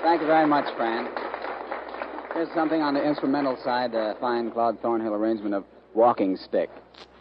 Thank you very much, Fran. Here's something on the instrumental side, the fine Claude Thornhill arrangement of Walking Stick.